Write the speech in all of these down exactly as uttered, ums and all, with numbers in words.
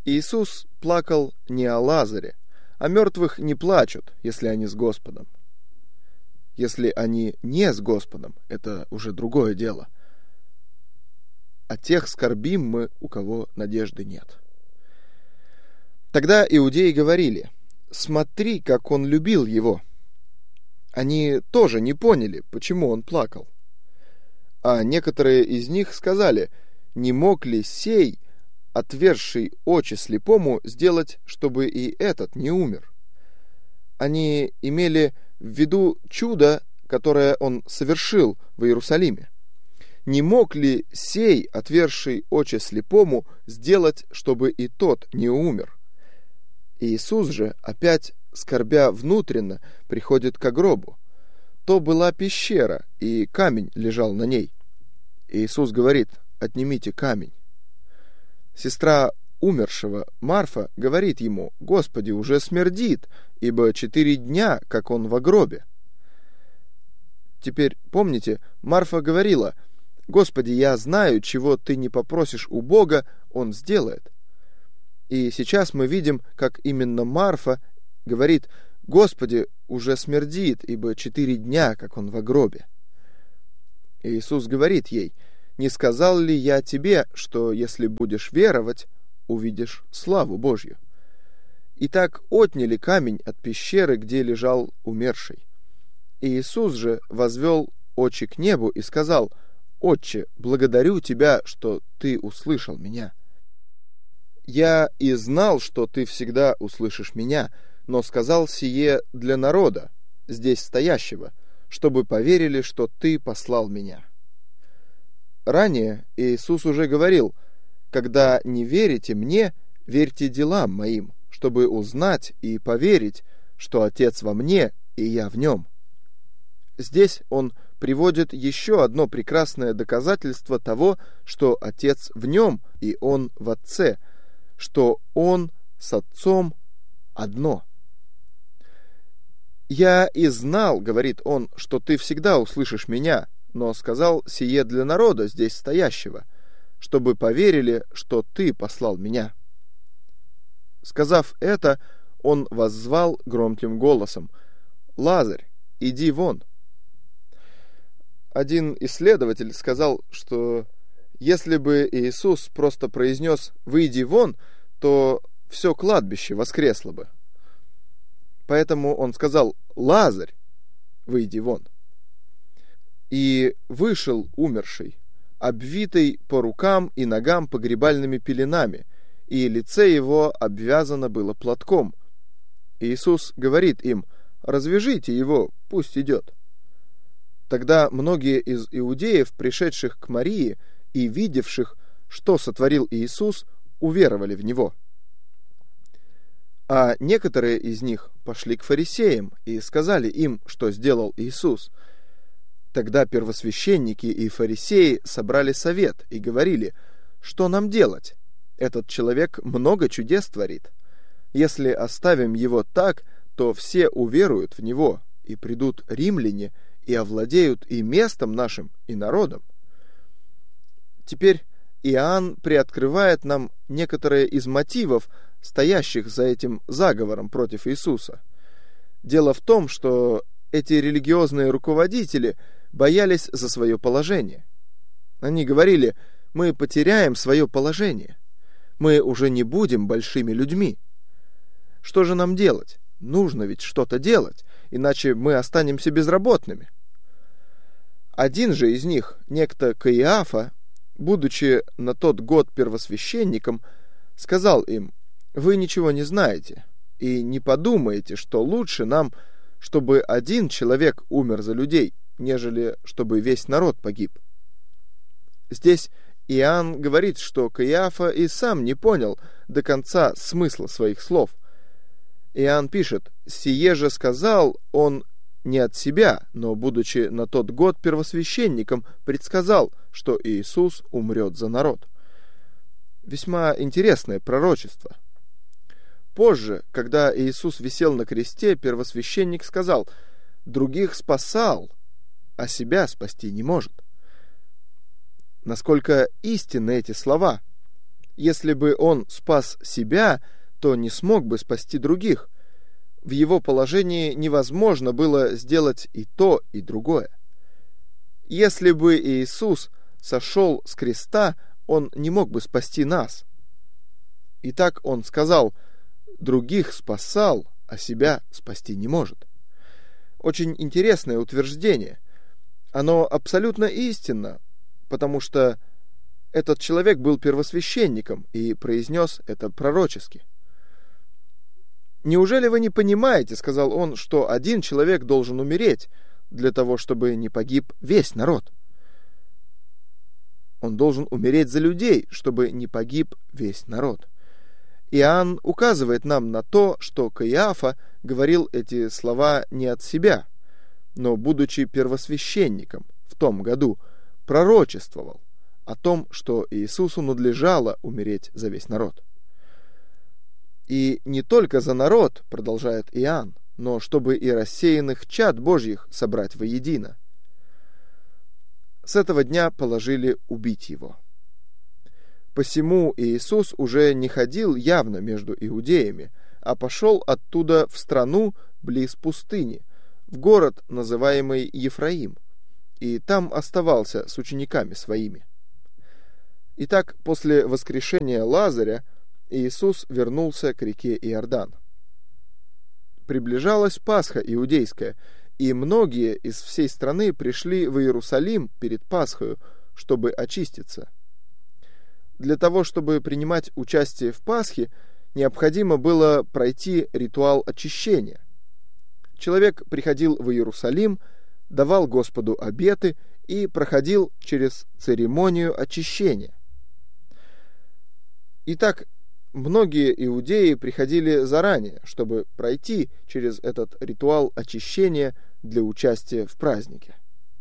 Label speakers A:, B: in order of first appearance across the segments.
A: Иисус плакал не о Лазаре, а мертвых не плачут, если они с Господом. Если они не с Господом, это уже другое дело. О тех скорбим мы, у кого надежды нет. Тогда иудеи говорили: «Смотри, как он любил его». Они тоже не поняли, почему он плакал. А некоторые из них сказали: «Не мог ли сей, отверзший очи слепому, сделать, чтобы и этот не умер?» Они имели в виду чудо, которое он совершил в Иерусалиме. Не мог ли сей, отверзший очи слепому, сделать, чтобы и тот не умер? Иисус же, опять скорбя внутренно, приходит к гробу. То была пещера, и камень лежал на ней. Иисус говорит: «Отнимите камень». Сестра умершего, Марфа, говорит ему: «Господи, уже смердит, ибо четыре дня, как он во гробе». Теперь, помните, Марфа говорила: «Господи, я знаю, чего ты не попросишь у Бога, он сделает». И сейчас мы видим, как именно Марфа говорит: «Господи, уже смердит, ибо четыре дня, как он во гробе». Иисус говорит ей: «Не сказал ли я тебе, что если будешь веровать, увидишь славу Божью?» Итак, отняли камень от пещеры, где лежал умерший. Иисус же возвел очи к небу и сказал: «Отче, благодарю тебя, что ты услышал меня. Я и знал, что ты всегда услышишь меня, но сказал сие для народа, здесь стоящего, чтобы поверили, что ты послал меня». Ранее Иисус уже говорил: «Когда не верите мне, верьте делам моим, чтобы узнать и поверить, что Отец во мне, и я в нем». Здесь он приводит еще одно прекрасное доказательство того, что Отец в нем, и он в Отце, что он с Отцом одно. «Я и знал, — говорит он, — что ты всегда услышишь меня, но сказал сие для народа, здесь стоящего, чтобы поверили, что ты послал меня». Сказав это, он воззвал громким голосом: «Лазарь, иди вон». Один исследователь сказал, что если бы Иисус просто произнес «выйди вон», то все кладбище воскресло бы. Поэтому он сказал: «Лазарь, выйди вон». И вышел умерший, обвитый по рукам и ногам погребальными пеленами, и лице его обвязано было платком. Иисус говорит им: «Развяжите его, пусть идет». Тогда многие из иудеев, пришедших к Марии и видевших, что сотворил Иисус, уверовали в него. А некоторые из них пошли к фарисеям и сказали им, что сделал Иисус. Тогда первосвященники и фарисеи собрали совет и говорили: «Что нам делать? Этот человек много чудес творит. Если оставим его так, то все уверуют в него, и придут римляне, и овладеют и местом нашим, и народом». Теперь Иоанн приоткрывает нам некоторые из мотивов, стоящих за этим заговором против Иисуса. Дело в том, что эти религиозные руководители боялись за свое положение. Они говорили: «Мы потеряем свое положение. Мы уже не будем большими людьми. Что же нам делать? Нужно ведь что-то делать, иначе мы останемся безработными». Один же из них, некто Каиафа, будучи на тот год первосвященником, сказал им: «Вы ничего не знаете и не подумаете, что лучше нам, чтобы один человек умер за людей, нежели чтобы весь народ погиб». Здесь Иоанн говорит, что Каиафа и сам не понял до конца смысла своих слов. Иоанн пишет: «Сие же сказал он не от себя, но, будучи на тот год первосвященником, предсказал, что Иисус умрет за народ». Весьма интересное пророчество. Позже, когда Иисус висел на кресте, первосвященник сказал: «Других спасал, а себя спасти не может». Насколько истинны эти слова? Если бы он спас себя, то не смог бы спасти других. В его положении невозможно было сделать и то, и другое. Если бы Иисус сошел с креста, он не мог бы спасти нас. Итак, он сказал: других спасал, а себя спасти не может. Очень интересное утверждение. Оно абсолютно истинно, потому что этот человек был первосвященником и произнес это пророчески. «Неужели вы не понимаете, — сказал он, — что один человек должен умереть для того, чтобы не погиб весь народ? Он должен умереть за людей, чтобы не погиб весь народ». Иоанн указывает нам на то, что Каиафа говорил эти слова не от себя, но, будучи первосвященником в том году, пророчествовал о том, что Иисусу надлежало умереть за весь народ. «И не только за народ, — продолжает Иоанн, — но чтобы и рассеянных чад Божьих собрать воедино». С этого дня положили убить его. Посему Иисус уже не ходил явно между иудеями, а пошел оттуда в страну близ пустыни, в город, называемый Ефраим, и там оставался с учениками своими. Итак, после воскрешения Лазаря Иисус вернулся к реке Иордан. Приближалась Пасха иудейская, и многие из всей страны пришли в Иерусалим перед Пасхою, чтобы очиститься. Для того, чтобы принимать участие в Пасхе, необходимо было пройти ритуал очищения. Человек приходил в Иерусалим, давал Господу обеты и проходил через церемонию очищения. Итак, многие иудеи приходили заранее, чтобы пройти через этот ритуал очищения для участия в празднике.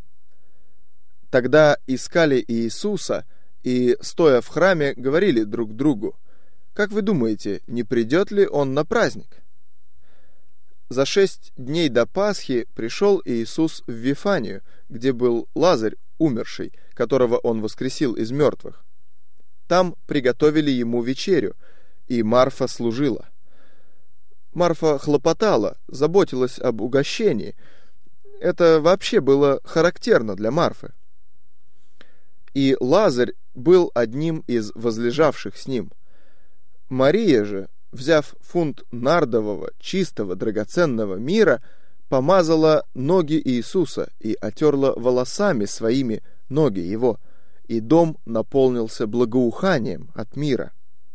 A: Тогда искали Иисуса и, стоя в храме, говорили друг другу: «Как вы думаете, не придет ли Он на праздник?» За шесть дней до Пасхи пришел Иисус в Вифанию, где был Лазарь умерший, которого Он воскресил из мертвых. Там приготовили ему вечерю, и Марфа служила. Марфа хлопотала, заботилась об угощении. Это вообще было характерно для Марфы. И Лазарь был одним из возлежавших с ним. Мария же, взяв фунт нардового, чистого, драгоценного мира, помазала ноги Иисуса и отерла волосами своими ноги его, и дом наполнился благоуханием от мира.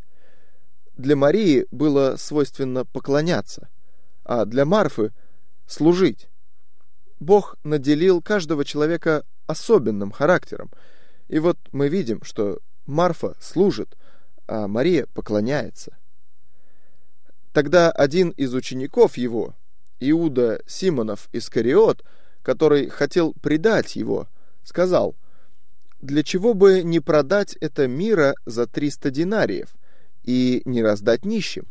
A: Для Марии было свойственно поклоняться, а для Марфы — служить. Бог наделил каждого человека особенным характером, и вот мы видим, что Марфа служит, а Мария поклоняется. Тогда один из учеников его, Иуда Симонов Искариот, который хотел предать его, сказал: «Для чего бы не продать это мира за триста динариев и не раздать нищим?»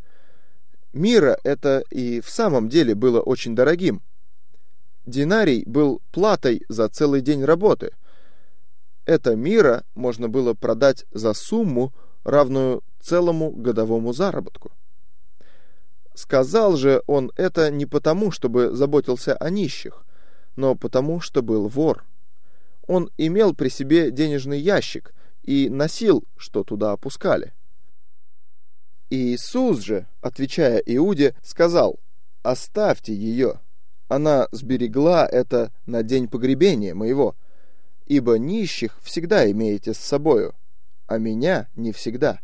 A: Мира это и в самом деле было очень дорогим. Динарий был платой за целый день работы. Это мира можно было продать за сумму, равную целому годовому заработку. Сказал же он это не потому, чтобы заботился о нищих, но потому, что был вор. Он имел при себе денежный ящик и носил, что туда опускали. Иисус же, отвечая Иуде, сказал: «Оставьте ее, она сберегла это на день погребения моего, ибо нищих всегда имеете с собою, а меня не всегда».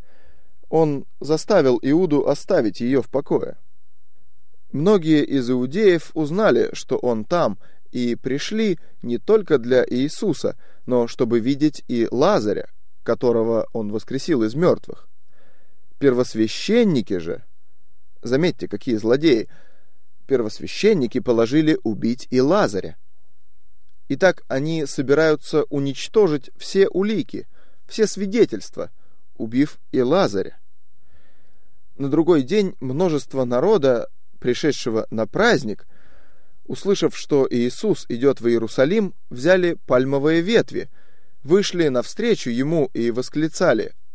A: Он заставил Иуду оставить ее в покое. Многие из иудеев узнали, что он там, и пришли не только для Иисуса, но чтобы видеть и Лазаря, которого он воскресил из мертвых. Первосвященники же, заметьте, какие злодеи, первосвященники положили убить и Лазаря. Итак, они собираются уничтожить все улики, все свидетельства, убив и Лазаря. На другой день множество народа, пришедшего на праздник, услышав, что Иисус идет в Иерусалим, взяли пальмовые ветви, вышли навстречу ему и восклицали: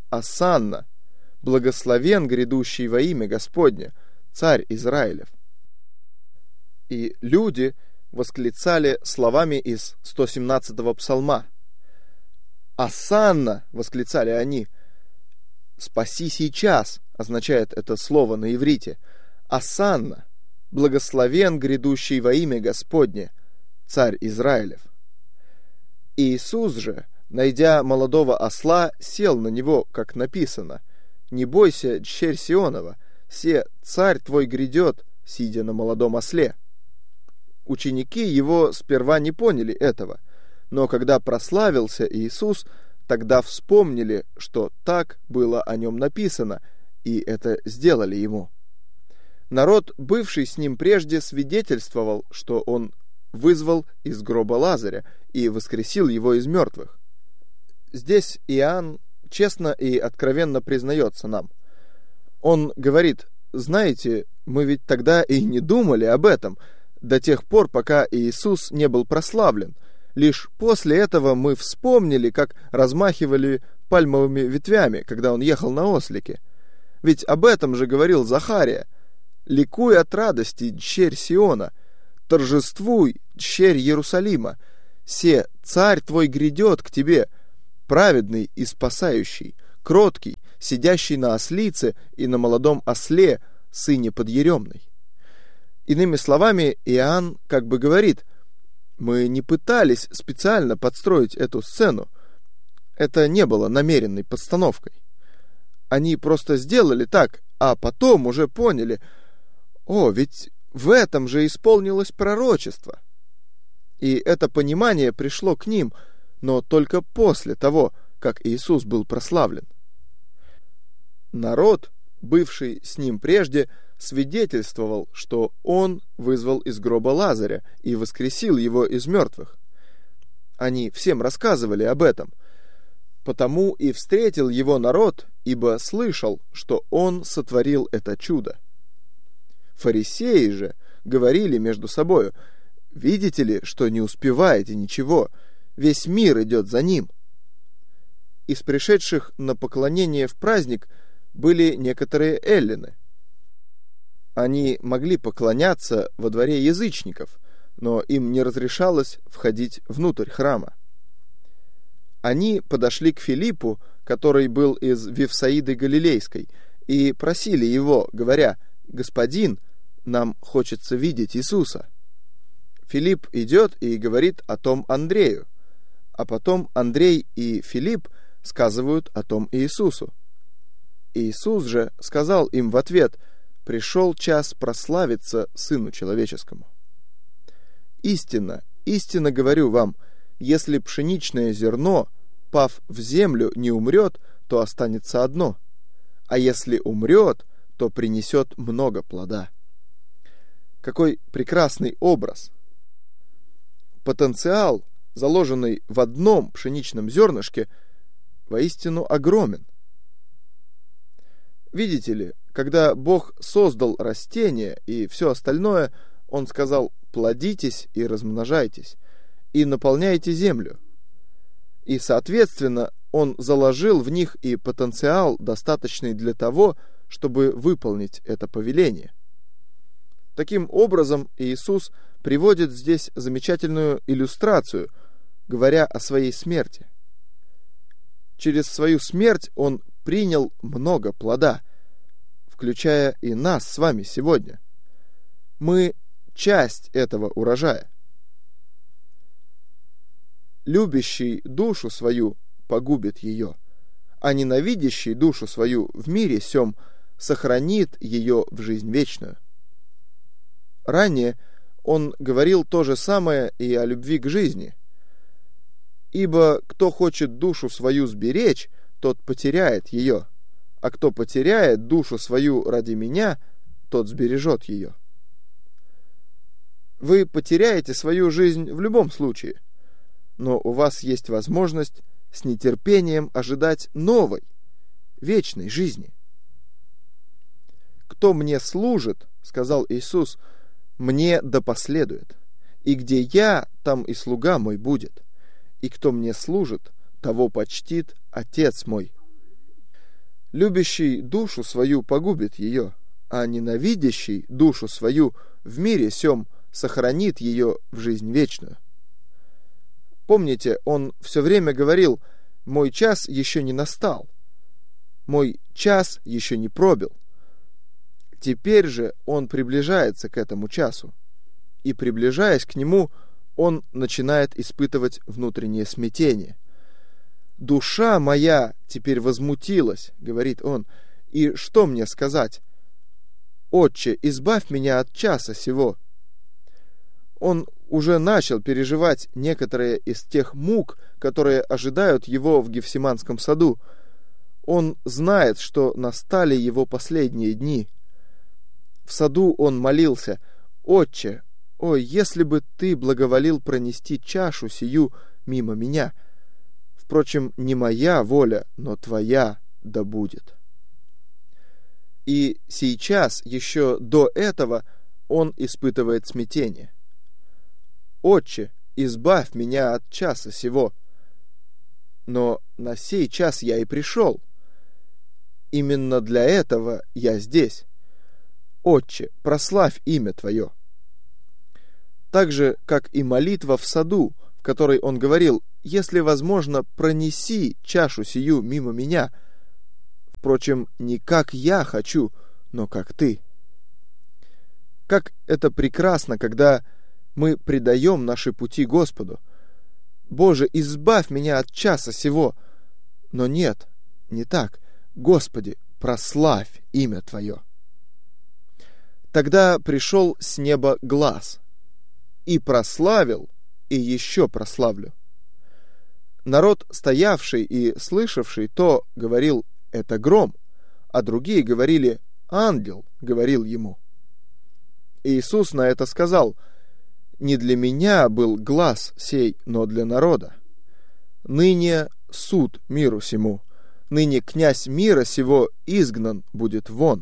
A: «Осанна! Благословен грядущий во имя Господне, царь Израилев». И люди восклицали словами из сто семнадцатого псалма. «Осанна!» — восклицали они. «Спаси сейчас!» — означает это слово на иврите. «Осанна! Благословен грядущий во имя Господне, царь Израилев». Иисус же, найдя молодого осла, сел на него, как написано: «Не бойся, дщерь Сионова, се царь твой грядет, сидя на молодом осле». Ученики его сперва не поняли этого, но когда прославился Иисус, тогда вспомнили, что так было о нем написано, и это сделали ему. Народ, бывший с ним прежде, свидетельствовал, что он вызвал из гроба Лазаря и воскресил его из мертвых. Здесь Иоанн честно и откровенно признается нам. Он говорит: знаете, мы ведь тогда и не думали об этом, до тех пор, пока Иисус не был прославлен. Лишь после этого мы вспомнили, как размахивали пальмовыми ветвями, когда он ехал на ослике. Ведь об этом же говорил Захария: «Ликуй от радости, дщерь Сиона, торжествуй, дщерь Иерусалима, се царь твой грядет к тебе, праведный и спасающий, кроткий, сидящий на ослице и на молодом осле, сыне подъеремной». Иными словами, Иоанн как бы говорит: мы не пытались специально подстроить эту сцену. Это не было намеренной подстановкой. Они просто сделали так, а потом уже поняли: о, ведь в этом же исполнилось пророчество. И это понимание пришло к ним, но только после того, как Иисус был прославлен. Народ, бывший с ним прежде, свидетельствовал, что он вызвал из гроба Лазаря и воскресил его из мертвых. Они всем рассказывали об этом. Потому и встретил его народ, ибо слышал, что он сотворил это чудо. Фарисеи же говорили между собою: «Видите ли, что не успеваете ничего, весь мир идет за ним». Из пришедших на поклонение в праздник были некоторые эллины. Они могли поклоняться во дворе язычников, но им не разрешалось входить внутрь храма. Они подошли к Филиппу, который был из Вифсаиды Галилейской, и просили его, говоря: «Господин, нам хочется видеть Иисуса». Филипп идет и говорит о том Андрею, а потом Андрей и Филипп сказывают о том Иисусу. Иисус же сказал им в ответ: «Пришел час прославиться Сыну Человеческому. Истинно, истинно говорю вам, если пшеничное зерно, пав в землю, не умрет, то останется одно, а если умрет, то принесет много плода». Какой прекрасный образ! Потенциал, заложенный в одном пшеничном зернышке, воистину огромен. Видите ли, когда Бог создал растения и все остальное, Он сказал: «Плодитесь и размножайтесь, и наполняйте землю». И, соответственно, Он заложил в них и потенциал, достаточный для того, чтобы выполнить это повеление. Таким образом, Иисус приводит здесь замечательную иллюстрацию, говоря о своей смерти. Через свою смерть Он принял много плода, включая и нас с вами сегодня. Мы часть этого урожая. Любящий душу свою погубит ее, а ненавидящий душу свою в мире сем сохранит ее в жизнь вечную. Ранее он говорил то же самое и о любви к жизни. «Ибо кто хочет душу свою сберечь, тот потеряет ее, а кто потеряет душу свою ради меня, тот сбережет ее». Вы потеряете свою жизнь в любом случае, но у вас есть возможность с нетерпением ожидать новой, вечной жизни. «Кто мне служит, — сказал Иисус, — мне да последует, и где я, там и слуга мой будет, и кто мне служит, того почтит Отец мой». Любящий душу свою погубит ее, а ненавидящий душу свою в мире сем сохранит ее в жизнь вечную. Помните, он все время говорил: «Мой час еще не настал, мой час еще не пробил». Теперь же он приближается к этому часу, и, приближаясь к нему, он начинает испытывать внутреннее смятение. «Душа моя теперь возмутилась», — говорит он, — «и что мне сказать? Отче, избавь меня от часа сего». Он уже начал переживать некоторые из тех мук, которые ожидают его в Гефсиманском саду. Он знает, что настали его последние дни. В саду он молился: «Отче, ой, если бы ты благоволил пронести чашу сию мимо меня. Впрочем, не моя воля, но твоя да будет». И сейчас, еще до этого, он испытывает смятение. «Отче, избавь меня от часа сего». Но на сей час я и пришел. Именно для этого я здесь. Отче, прославь имя Твое. Так же, как и молитва в саду, в которой он говорил: «Если возможно, пронеси чашу сию мимо меня. Впрочем, не как я хочу, но как Ты». Как это прекрасно, когда мы предаем наши пути Господу. «Боже, избавь меня от часа сего». Но нет, не так. «Господи, прославь имя Твое». Тогда пришел с неба глас: «И прославил, и еще прославлю». Народ, стоявший и слышавший то, говорил: «Это гром», а другие говорили: «Ангел говорил ему». Иисус на это сказал: «Не для меня был глас сей, но для народа. Ныне суд миру сему, ныне князь мира сего изгнан будет вон».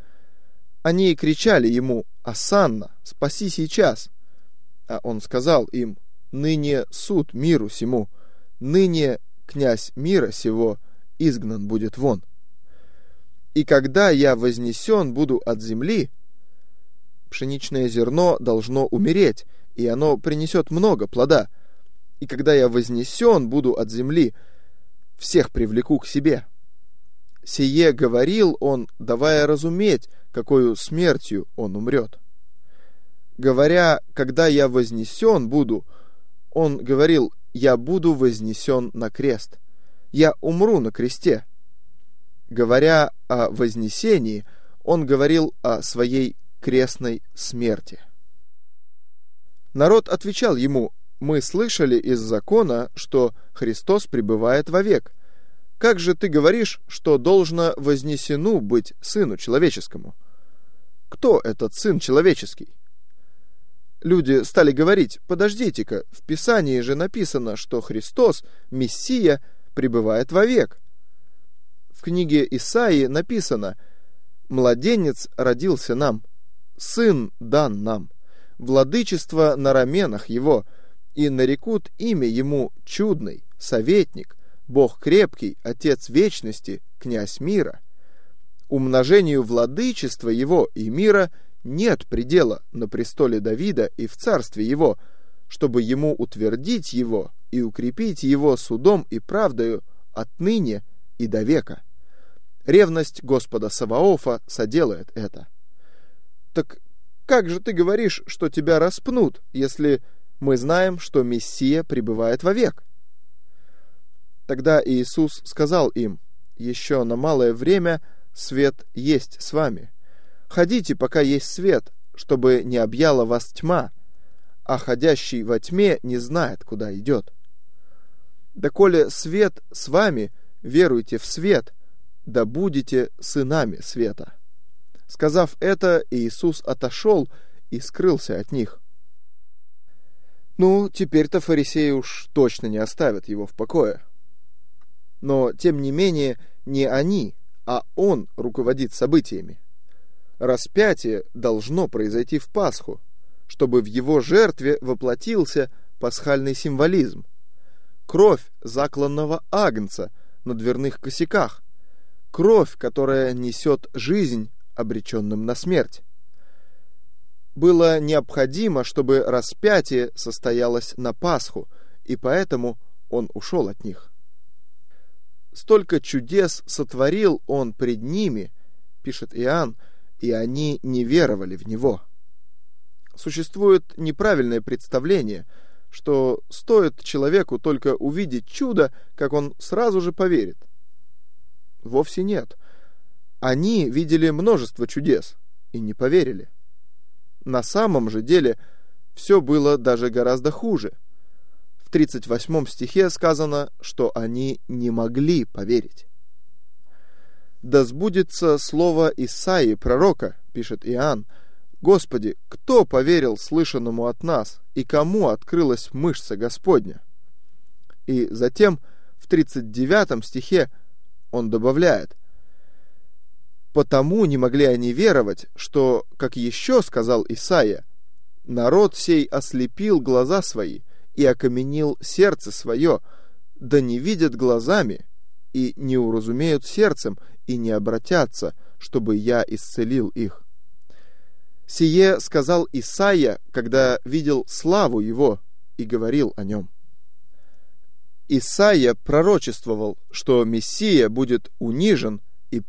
A: Они кричали ему: «Осанна, спаси сейчас!» А он сказал им: «Ныне суд миру сему, ныне князь мира сего изгнан будет вон. И когда я вознесен буду от земли». Пшеничное зерно должно умереть, и оно принесет много плода. «И когда я вознесен буду от земли, всех привлеку к себе». Сие говорил он, давая разуметь, какою смертью он умрет. Говоря: «Когда я вознесен буду», он говорил: «Я буду вознесен на крест, я умру на кресте». Говоря о вознесении, он говорил о своей крестной смерти. Народ отвечал ему: «Мы слышали из закона, что Христос пребывает вовек. Как же ты говоришь, что должно вознесену быть Сыну Человеческому? Кто этот Сын Человеческий?» Люди стали говорить: «Подождите-ка, в Писании же написано, что Христос, Мессия, пребывает вовек. В книге Исаии написано: младенец родился нам, сын дан нам, владычество на раменах его, и нарекут имя ему Чудный, Советник, Бог крепкий, Отец вечности, Князь мира. Умножению владычества его и мира нет предела на престоле Давида и в царстве его, чтобы ему утвердить его и укрепить его судом и правдою отныне и до века. Ревность Господа Саваофа соделает это». Так как же ты говоришь, что тебя распнут, если мы знаем, что Мессия пребывает вовек? Тогда Иисус сказал им: «Еще на малое время свет есть с вами. Ходите, пока есть свет, чтобы не объяла вас тьма, а ходящий во тьме не знает, куда идет. Доколе свет с вами, веруйте в свет, да будете сынами света». Сказав это, Иисус отошел и скрылся от них. Ну, теперь-то фарисеи уж точно не оставят его в покое. Но, тем не менее, не они, а он руководит событиями. Распятие должно произойти в Пасху, чтобы в его жертве воплотился пасхальный символизм. Кровь закланного агнца на дверных косяках, кровь, которая несет жизнь обреченным на смерть. Было необходимо, чтобы распятие состоялось на Пасху, и поэтому он ушел от них. Столько чудес сотворил он пред ними, пишет Иоанн, и они не веровали в него. Существует неправильное представление, что стоит человеку только увидеть чудо, как он сразу же поверит. Вовсе нет. Они видели множество чудес и не поверили. На самом же деле все было даже гораздо хуже. В тридцать восьмом стихе сказано, что они не могли поверить. «Да сбудется слово Исаии, пророка, — пишет Иоанн, — Господи, кто поверил слышанному от нас, и кому открылась мышца Господня?» И затем в тридцать девятом стихе он добавляет: «Потому не могли они веровать, что, как еще сказал Исаия, народ сей ослепил глаза свои и окаменил сердце свое, да не видят глазами и не уразумеют сердцем и не обратятся, чтобы я исцелил их». Сие сказал Исаия, когда видел славу его и говорил о нем. Исаия пророчествовал, что Мессия будет унижен